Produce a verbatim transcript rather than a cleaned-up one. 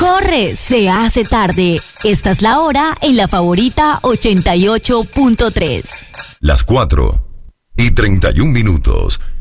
¡Corre! Se hace tarde. Esta es la hora en La Favorita ochenta y ocho punto tres. Las cuatro y treinta y un minutos.